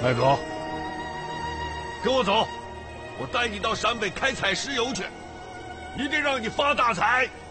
麦总， 跟我走，我带你到陕北开采石油去，一定让你发大财。